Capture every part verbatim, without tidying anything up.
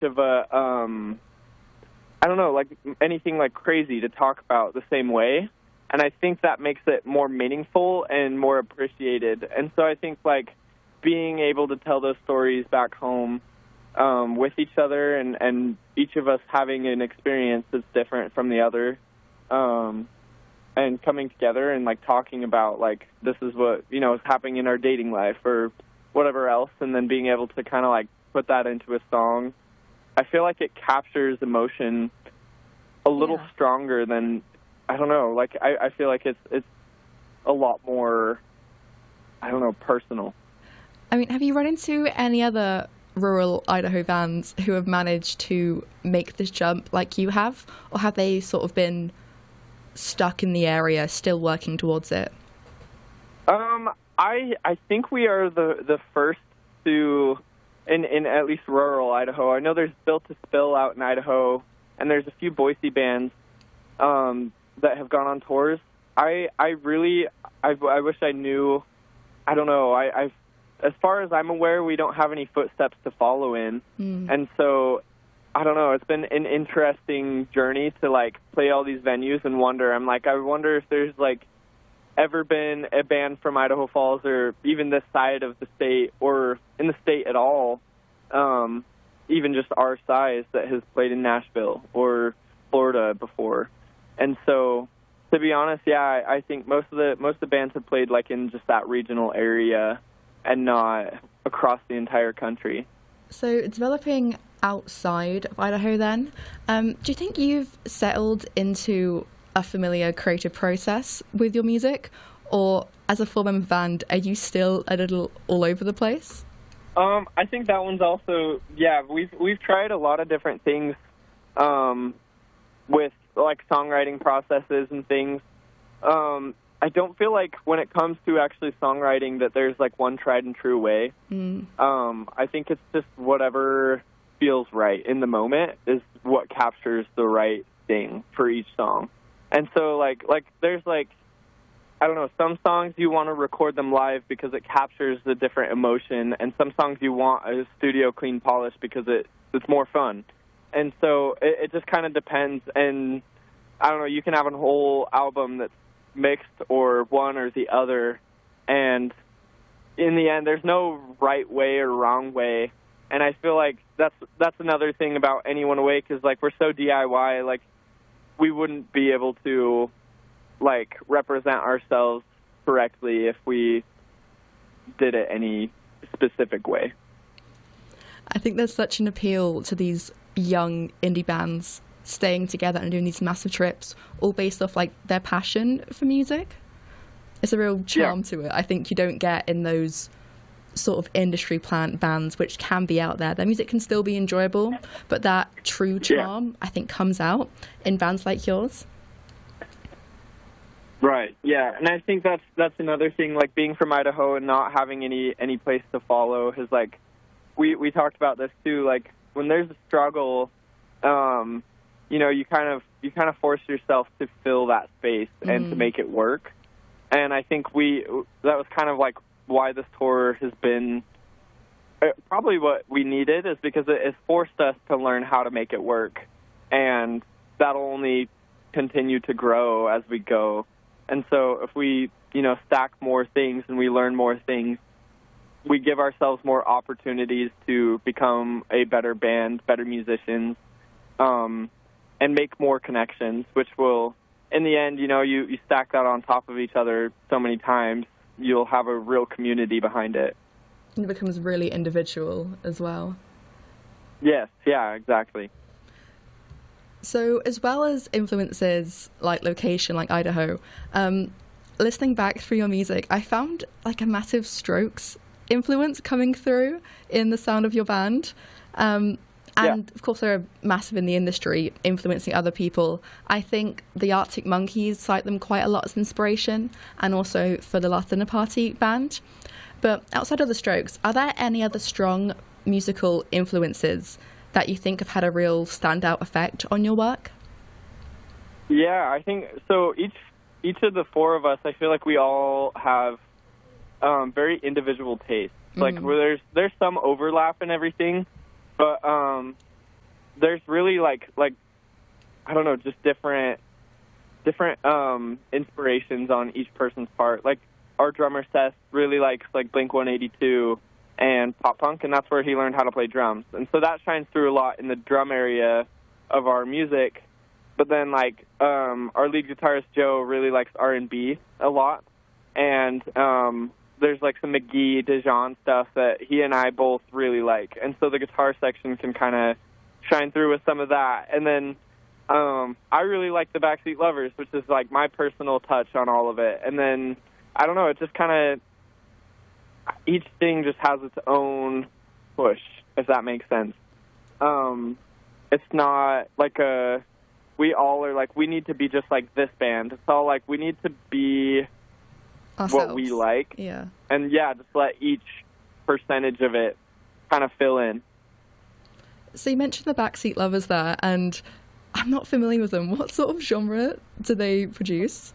of a, um, I don't know, like anything like crazy to talk about the same way. And I think that makes it more meaningful and more appreciated. And so I think, like, being able to tell those stories back home um, with each other and, and each of us having an experience that's different from the other, um, and coming together and, like, talking about, like, this is what, you know, is happening in our dating life or whatever else, and then being able to kind of, like, put that into a song, I feel like it captures emotion a little Yeah. stronger than, I don't know, like, I, I feel like it's it's a lot more, I don't know, personal. I mean, have you run into any other rural Idaho bands who have managed to make this jump like you have? Or have they sort of been stuck in the area, still working towards it? Um, I I think we are the, the first to, in, in at least rural Idaho. I know there's Built to Spill out in Idaho, and there's a few Boise bands um, that have gone on tours. I I really, I, I wish I knew, I don't know, I, I've, as far as I'm aware, we don't have any footsteps to follow in. Mm. And so, I don't know, it's been an interesting journey to, like, play all these venues and wonder. I'm like, I wonder if there's, like, ever been a band from Idaho Falls or even this side of the state or in the state at all, um, even just our size, that has played in Nashville or Florida before. And so, to be honest, yeah, I, I think most of the most of the bands have played, like, in just that regional area and not across the entire country. So developing outside of Idaho then, um, do you think you've settled into a familiar creative process with your music? Or as a full-member band, are you still a little all over the place? Um, I think that one's also, yeah, we've, we've tried a lot of different things um, with, like, songwriting processes and things. Um, I don't feel like when it comes to actually songwriting that there's, like, one tried and true way. Mm. Um, I think it's just whatever feels right in the moment is what captures the right thing for each song. And so, like, like there's, like, I don't know, some songs you want to record them live because it captures the different emotion, and some songs you want a studio clean polish because it it's more fun. And so it, it just kind of depends, and I don't know, you can have a whole album that's mixed or one or the other, and in the end there's no right way or wrong way. And I feel like that's that's another thing about Anyone Awake is, like, we're so D I Y, like, we wouldn't be able to, like, represent ourselves correctly if we did it any specific way. I think there's such an appeal to these young indie bands staying together and doing these massive trips, all based off, like, their passion for music. It's a real charm Yeah. to it. I think you don't get in those sort of industry plant bands, which can be out there. Their music can still be enjoyable, but that true charm, yeah. I think, comes out in bands like yours. Right, yeah, and I think that's that's another thing, like, being from Idaho and not having any, any place to follow is, like, we, we talked about this too, like, when there's a struggle, um, you know, you kind of you kind of force yourself to fill that space and mm. to make it work. And I think we that was kind of like why this tour has been probably what we needed, is because it has forced us to learn how to make it work, and that'll only continue to grow as we go. And so if we, you know, stack more things and we learn more things, we give ourselves more opportunities to become a better band, better musicians, um, and make more connections, which will, in the end, you know, you, you stack that on top of each other so many times, you'll have a real community behind it. It becomes really individual as well. Yes, yeah, exactly. So as well as influences like location, like Idaho, um, listening back through your music, I found like a massive Strokes influence coming through in the sound of your band. Um, and yeah. Of course, they're massive in the industry, influencing other people. I think the Arctic Monkeys cite them quite a lot as inspiration, and also for the Last Dinner Party band. But outside of the Strokes, are there any other strong musical influences that you think have had a real standout effect on your work? Yeah, I think so. Each each of the four of us, I feel like we all have um, very individual tastes. Mm. Like where there's there's some overlap in everything, but um, there's really like like I don't know, just different different um, inspirations on each person's part. Like our drummer Seth really likes like Blink one eighty-two and pop punk, and that's where he learned how to play drums. And so that shines through a lot in the drum area of our music. But then like um, our lead guitarist Joe really likes R and B a lot, and um, there's like some McGee, Dijon stuff that he and I both really like. And so the guitar section can kind of shine through with some of that. And then um, I really like the Backseat Lovers, which is like my personal touch on all of it. And then, I don't know, it just kind of, each thing just has its own push, if that makes sense. Um, it's not like a, we all are like, we need to be just like this band. It's all like, we need to be Ourselves. What we like. Yeah. And yeah, just let each percentage of it kind of fill in. So you mentioned the Backseat Lovers there, and I'm not familiar with them. What sort of genre do they produce?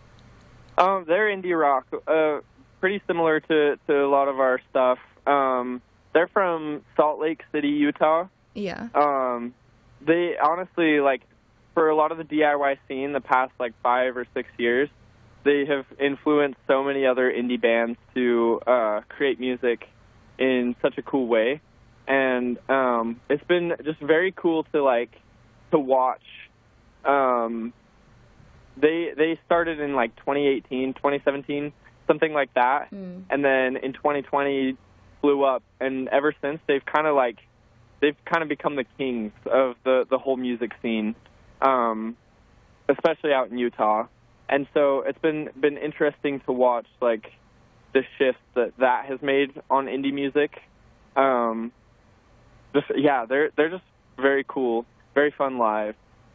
Um, they're indie rock, uh, pretty similar to, to a lot of our stuff. Um, they're from Salt Lake City, Utah. Yeah. Um, they honestly, like, for a lot of the D I Y scene the past, like, five or six years, they have influenced so many other indie bands to uh, create music in such a cool way. And um, it's been just very cool to, like, to watch. Um, they they started in, like, twenty eighteen, twenty seventeen, something like that. Mm. And then in twenty twenty blew up. And ever since, they've kind of, like, they've kind of become the kings of the, the whole music scene, um, especially out in Utah. And so it's been been interesting to watch, like, the shift that that has made on indie music. Um, just yeah, they're they're just very cool, very fun live.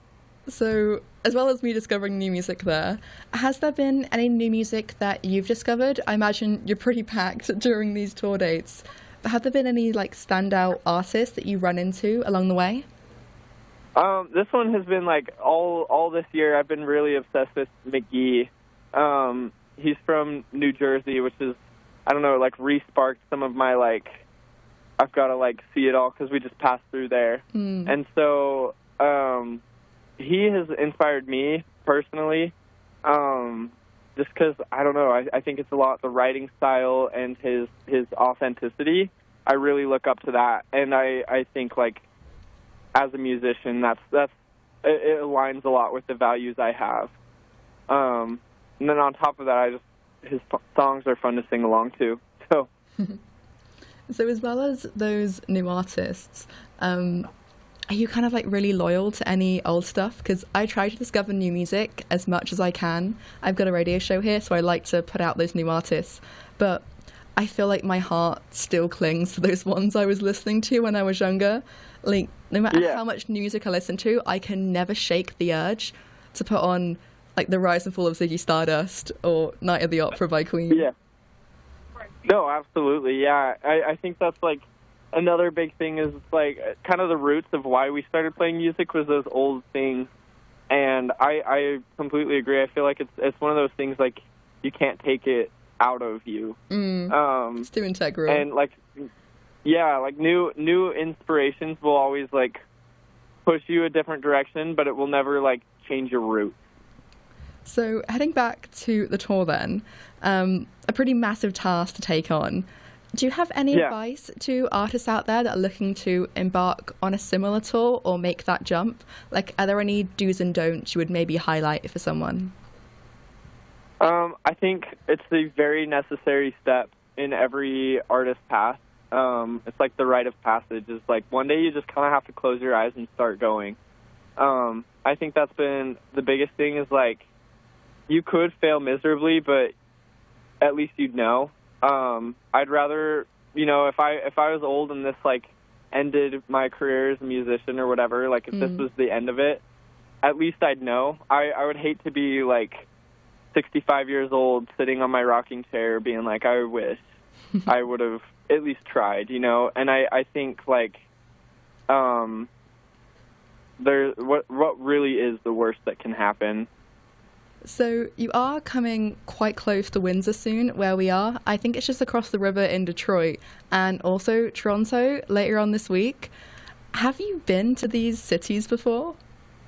So, as well as me discovering new music there, has there been any new music that you've discovered? I imagine you're pretty packed during these tour dates. But have there been any, like, standout artists that you run into along the way? Um, this one has been, like, all all this year, I've been really obsessed with McGee. Um, he's from New Jersey, which is, I don't know, like, re-sparked some of my, like, I've got to, like, see it all because we just passed through there. Mm. And so um, he has inspired me personally, um, just because, I don't know, I, I think it's a lot the writing style and his, his authenticity. I really look up to that, and I, I think, like, as a musician, that's that's it, it aligns a lot with the values I have. Um, and then on top of that, I just his songs are fun to sing along to. So, so as well as those new artists, um, are you kind of like really loyal to any old stuff? Because I try to discover new music as much as I can. I've got a radio show here, so I like to put out those new artists, but I feel like my heart still clings to those ones I was listening to when I was younger. Like, no matter yeah. how much new music I listen to, I can never shake the urge to put on, like, The Rise and Fall of Ziggy Stardust or Night of the Opera by Queen. Yeah. No, absolutely, yeah. I, I think that's, like, another big thing is, like, kind of the roots of why we started playing music was those old things. And I, I completely agree. I feel like it's it's one of those things, like, you can't take it out of you. Mm, um, it's too integral. And, like... Yeah, like new new inspirations will always like push you a different direction, but it will never like change your route. So heading back to the tour then, um, a pretty massive task to take on. Do you have any yeah. advice to artists out there that are looking to embark on a similar tour or make that jump? Like, are there any do's and don'ts you would maybe highlight for someone? Um, I think it's a very necessary step in every artist's path. Um, it's like the rite of passage. It's like one day you just kind of have to close your eyes and start going. Um, I think that's been the biggest thing is like you could fail miserably, but at least you'd know. Um, I'd rather, you know, if I if I was old and this like ended my career as a musician or whatever, like if mm. this was the end of it, at least I'd know. I, I would hate to be like sixty-five years old sitting on my rocking chair being like, I wish I would have at least tried, you know. And I, I think like um there what what really is the worst that can happen. So you are coming quite close to Windsor soon, where we are. I think it's just across the river in Detroit, and also Toronto later on this week. have you been to these cities before?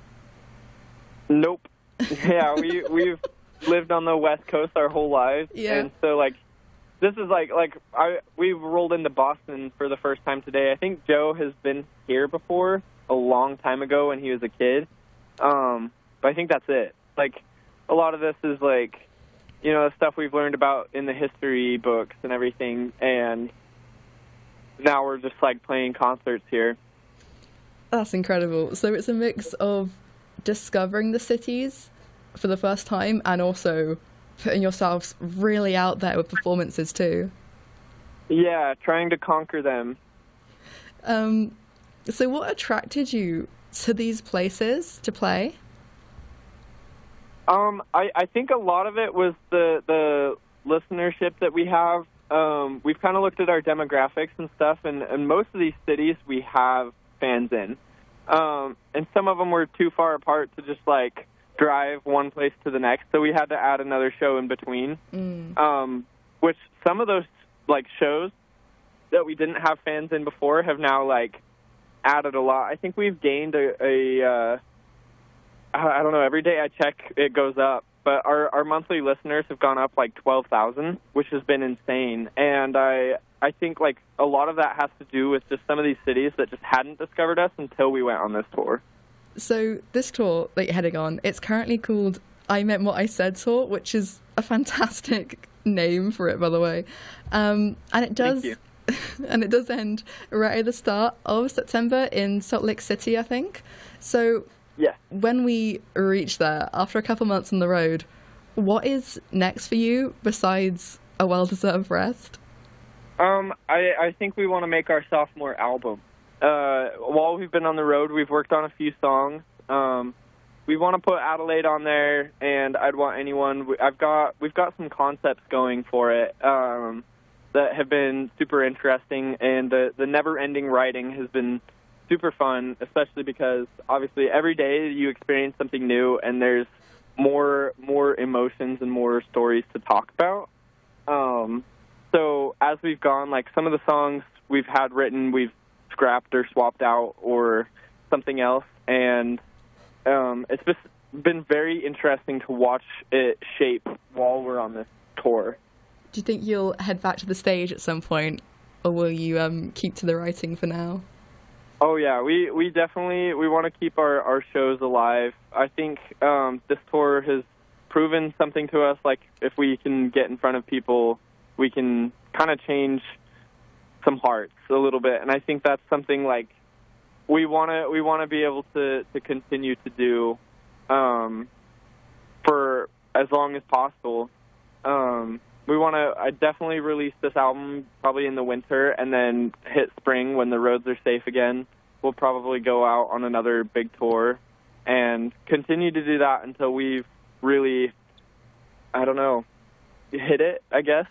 Nope. Yeah, we we've lived on the West Coast our whole lives, yeah. and so like this is like like I we rolled into Boston for the first time today. I think Joe has been here before a long time ago when he was a kid, um, but I think that's it. Like a lot of this is like, you know, stuff we've learned about in the history books and everything, and now we're just like playing concerts here. That's incredible. So it's a mix of discovering the cities for the first time and also putting yourselves really out there with performances too. Yeah, trying to conquer them. Um, so what attracted you to these places to play? Um, I, I think a lot of it was the, the listenership that we have. Um, we've kind of looked at our demographics and stuff, and, and most of these cities we have fans in. Um, and some of them were too far apart to just, like, drive one place to the next, so we had to add another show in between. Mm. Um, which some of those, like, shows that we didn't have fans in before have now, like, added a lot. I think we've gained a... a uh, I don't know, every day I check, it goes up. But our, our monthly listeners have gone up like twelve thousand, which has been insane. And I I think like a lot of that has to do with just some of these cities that just hadn't discovered us until we went on this tour. So this tour that you're heading on, it's currently called I Meant What I Said Tour, which is a fantastic name for it, by the way. Um, and it does... Thank you. And it does end right at the start of September in Salt Lake City, I think. So... Yeah. When we reach there, after a couple months on the road, what is next for you besides a well-deserved rest? Um, I, I think we want to make our sophomore album. Uh, while we've been on the road, we've worked on a few songs. Um, we want to put Adelaide on there, and I'd want anyone. I've got we've got some concepts going for it um, that have been super interesting, and the the never-ending writing has been super fun, especially because obviously every day you experience something new and there's more more emotions and more stories to talk about. Um, so as we've gone, like some of the songs we've had written, we've scrapped or swapped out or something else, and um, it's just been very interesting to watch it shape while we're on this tour. Do you think you'll head back to the stage at some point, or will you um, keep to the writing for now? Oh, yeah, we, we definitely, we want to keep our, our shows alive. I think um, this tour has proven something to us, like if we can get in front of people, we can kind of change some hearts a little bit. And I think that's something like we want to we want to be able to, to continue to do um, for as long as possible. Um, we want to I definitely release this album probably in the winter, and then hit spring when the roads are safe again. We'll probably go out on another big tour and continue to do that until we've really, I don't know, hit it, I guess.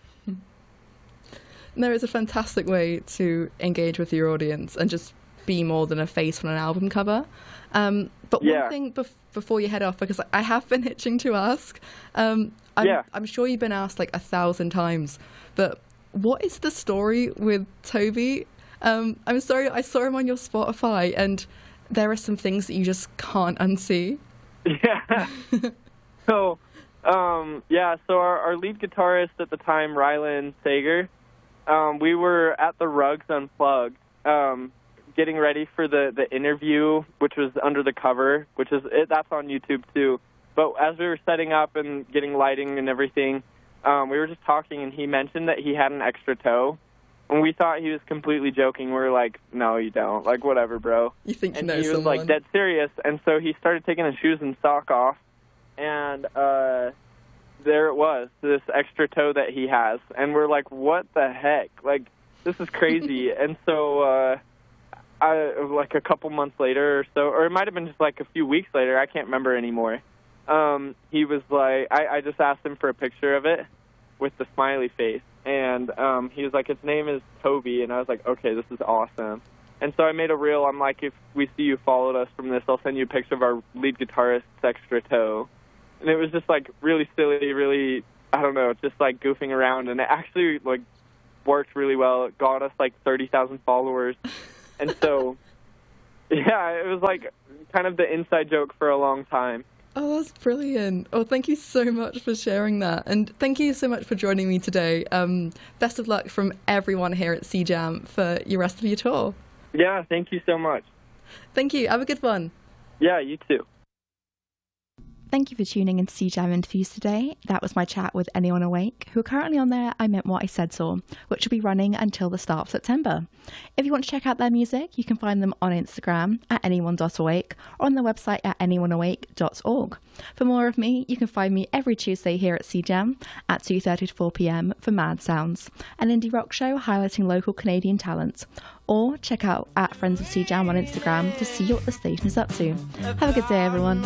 No, it's a fantastic way to engage with your audience and just be more than a face on an album cover. Um, but yeah. one thing bef- before you head off, because I have been itching to ask, um, I'm, yeah. I'm sure you've been asked like a thousand times, but what is the story with Toby? Um, I'm sorry, I saw him on your Spotify, and there are some things that you just can't unsee. Yeah. so, um, yeah, so our, our lead guitarist at the time, Rylan Sager, um, we were at the Rugs Unplugged, um, getting ready for the, the interview, which was under the cover, which is it, that's on YouTube too. But as we were setting up and getting lighting and everything, um, we were just talking, and he mentioned that he had an extra toe. And we thought he was completely joking. We were like, no, you don't. Like, whatever, bro. You think and you know he was, someone. like, dead serious. And so he started taking his shoes and sock off. And uh, there it was, this extra toe that he has. And we're like, what the heck? Like, this is crazy. And so, uh, I, like, a couple months later or so, or it might have been just, like, a few weeks later. I can't remember anymore. Um, he was like, I, I just asked him for a picture of it with the smiley face. And um, he was like, his name is Toby. And I was like, okay, this is awesome. And so I made a reel. I'm like, if we see you followed us from this, I'll send you a picture of our lead guitarist's extra toe. And it was just, like, really silly, really, I don't know, just, like, goofing around. And it actually, like, worked really well. It got us, like, thirty thousand followers. And so Yeah, it was like kind of the inside joke for a long time. Oh, that's brilliant. Oh, thank you so much for sharing that. And thank you so much for joining me today. Um, best of luck from everyone here at C Jam for your rest of your tour. Yeah, thank you so much. Thank you. Have a good one. Yeah, you too. Thank you for tuning in to C Jam Interviews today. That was my chat with Anyone Awake, who are currently on their I Meant What I Said tour, which will be running until the start of September. If you want to check out their music, you can find them on Instagram at anyone dot awake or on their website at anyone awake dot org. For more of me, you can find me every Tuesday here at C Jam at two thirty to four p.m. for Mad Sounds, an indie rock show highlighting local Canadian talent. Or check out at Friends of C Jam on Instagram to see what the station is up to. Have a good day, everyone.